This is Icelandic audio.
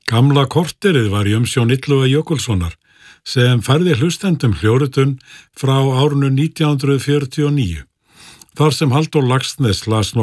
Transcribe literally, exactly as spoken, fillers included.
Gamla korterið var í umsjón Illuga Jökulssonar sem færði hlustendum hljóritun frá árinu nítján hundruð fjörutíu og níu. Þar sem Halldór Laxness las